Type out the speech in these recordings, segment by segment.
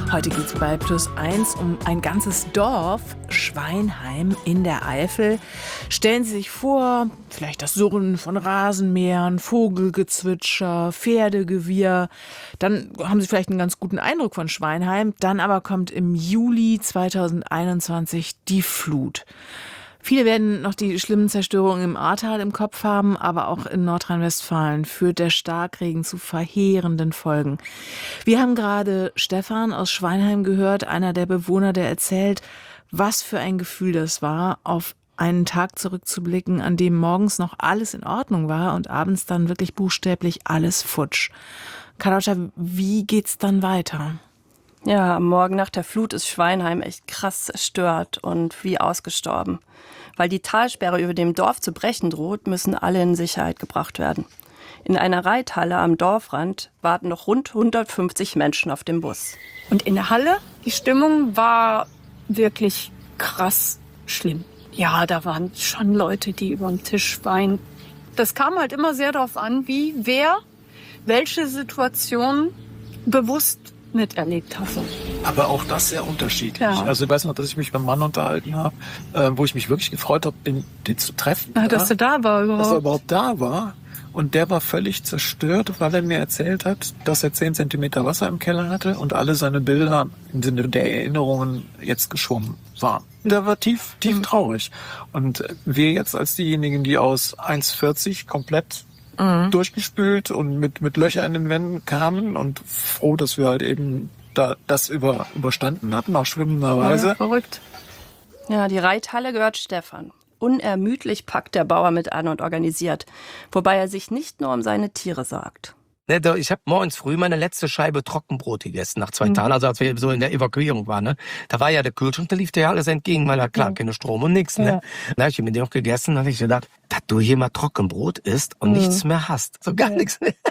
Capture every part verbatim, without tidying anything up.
Heute geht es bei Plus eins um ein ganzes Dorf, Schweinheim in der Eifel. Stellen Sie sich vor, vielleicht das Surren von Rasenmähern, Vogelgezwitscher, Pferdegewirr. Dann haben Sie vielleicht einen ganz guten Eindruck von Schweinheim. Dann aber kommt im Juli zweitausendeinundzwanzig die Flut. Viele werden noch die schlimmen Zerstörungen im Ahrtal im Kopf haben, aber auch in Nordrhein-Westfalen führt der Starkregen zu verheerenden Folgen. Wir haben gerade Stefan aus Schweinheim gehört, einer der Bewohner, der erzählt, was für ein Gefühl das war, auf einen Tag zurückzublicken, an dem morgens noch alles in Ordnung war und abends dann wirklich buchstäblich alles futsch. Carlotta, wie geht's dann weiter? Ja, am Morgen nach der Flut ist Schweinheim echt krass zerstört und wie ausgestorben. Weil die Talsperre über dem Dorf zu brechen droht, müssen alle in Sicherheit gebracht werden. In einer Reithalle am Dorfrand warten noch rund hundertfünfzig Menschen auf dem Bus. Und in der Halle, die Stimmung war wirklich krass schlimm. Ja, da waren schon Leute, die über den Tisch weinen. Das kam halt immer sehr darauf an, wie wer welche Situation bewusst miterlebt habe. Aber auch das sehr unterschiedlich. Ja. Also ich weiß noch, dass ich mich mit einem Mann unterhalten habe, äh, wo ich mich wirklich gefreut habe, den, den zu treffen. Ja, dass ja? er da war überhaupt. Dass er überhaupt da war. Und der war völlig zerstört, weil er mir erzählt hat, dass er zehn Zentimeter Wasser im Keller hatte und alle seine Bilder im Sinne der Erinnerungen jetzt geschwommen waren. Der war tief, tief mhm. traurig. Und wir jetzt als diejenigen, die aus eins vierzig komplett Mhm. durchgespült und mit, mit Löchern in den Wänden kamen und froh, dass wir halt eben da das über, überstanden hatten, auch schwimmenderweise. Ja, verrückt. Ja, die Reithalle gehört Stefan. Unermüdlich packt der Bauer mit an und organisiert, wobei er sich nicht nur um seine Tiere sorgt. Ich habe morgens früh meine letzte Scheibe Trockenbrot gegessen, nach zwei mhm. Tagen, also als wir so in der Evakuierung waren. Ne? Da war ja der Kühlschrank, da lief dir ja alles entgegen, weil da klar, mhm. keine Strom und nichts. Ne? Ja. Da habe ich mit dem noch gegessen, da habe ich gedacht, dass du hier mal Trockenbrot isst und mhm. nichts mehr hast. So gar ja. nichts mehr.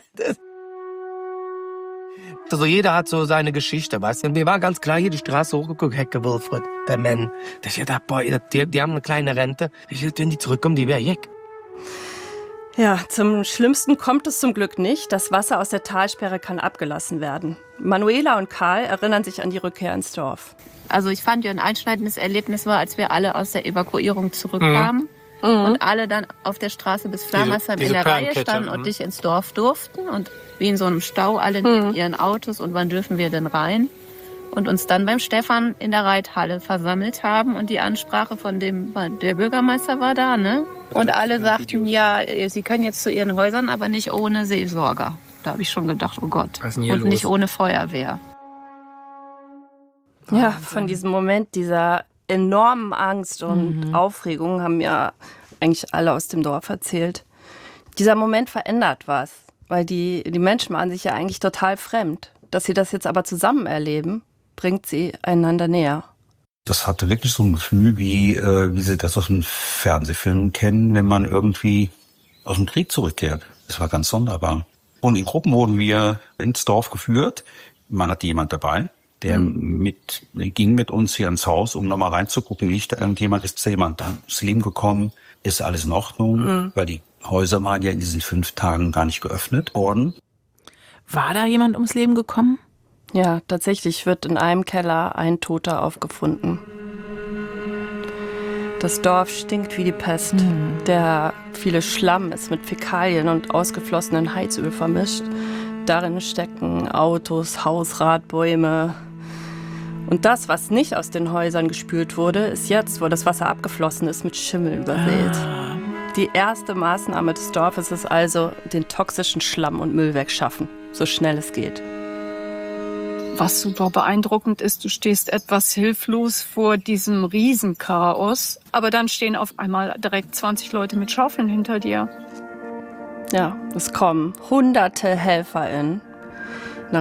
Also jeder hat so seine Geschichte, weißt du. Und mir war ganz klar, hier die Straße hochgeguckt, Hecke Wilfried, der Mann. Da ich gedacht, boah, die, die haben eine kleine Rente. Ich dachte, wenn die zurückkommen, die wäre weg. Ja, zum Schlimmsten kommt es zum Glück nicht. Das Wasser aus der Talsperre kann abgelassen werden. Manuela und Karl erinnern sich an die Rückkehr ins Dorf. Also ich fand ja ein einschneidendes Erlebnis war, als wir alle aus der Evakuierung zurückkamen mhm. und alle dann auf der Straße bis Flamersheim in der Reihe standen und nicht ins Dorf durften und wie in so einem Stau alle mhm. in ihren Autos und wann dürfen wir denn rein? Und uns dann beim Stefan in der Reithalle versammelt haben und die Ansprache von dem, der Bürgermeister war da, ne? Und alle sagten, ja, sie können jetzt zu ihren Häusern, aber nicht ohne Seelsorger. Da habe ich schon gedacht, oh Gott. Und los? Nicht ohne Feuerwehr. Ja, von diesem Moment, dieser enormen Angst und mhm. Aufregung haben ja eigentlich alle aus dem Dorf erzählt. Dieser Moment verändert was, weil die, die Menschen waren sich ja eigentlich total fremd. Dass sie das jetzt aber zusammen erleben, bringt sie einander näher. Das hatte wirklich so ein Gefühl, wie, äh, wie sie das aus einem Fernsehfilm kennen, wenn man irgendwie aus dem Krieg zurückkehrt. Das war ganz sonderbar. Und in Gruppen wurden wir ins Dorf geführt. Man hatte jemand dabei, der mhm. mit, ging mit uns hier ins Haus, um nochmal reinzugucken, nicht irgendjemand ist zu jemand ins Leben gekommen, ist alles in Ordnung, mhm. weil die Häuser waren ja in diesen fünf Tagen gar nicht geöffnet worden. War da jemand ums Leben gekommen? Ja, tatsächlich wird in einem Keller ein Toter aufgefunden. Das Dorf stinkt wie die Pest. Mhm. Der viele Schlamm ist mit Fäkalien und ausgeflossenem Heizöl vermischt. Darin stecken Autos, Hausratbäume. Und das, was nicht aus den Häusern gespült wurde, ist jetzt, wo das Wasser abgeflossen ist, mit Schimmel übersät. Ah. Die erste Maßnahme des Dorfes ist also, den toxischen Schlamm und Müll wegschaffen, so schnell es geht. Was super beeindruckend ist, du stehst etwas hilflos vor diesem Riesenchaos, aber dann stehen auf einmal direkt zwanzig Leute mit Schaufeln hinter dir. Ja, es kommen hunderte HelferInnen,